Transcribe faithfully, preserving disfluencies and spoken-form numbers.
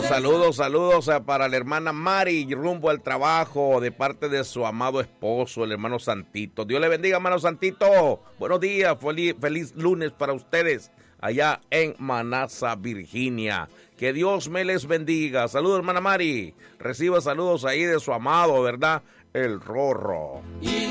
saludos, saludos para la hermana Mari, rumbo al trabajo de parte de su amado esposo, el hermano Santito. Dios le bendiga, hermano Santito. Buenos días, feliz, feliz lunes para ustedes allá en Manassas, Virginia. Que Dios me les bendiga. Saludos, hermana Mari. Reciba saludos ahí de su amado, ¿verdad? El Rorro.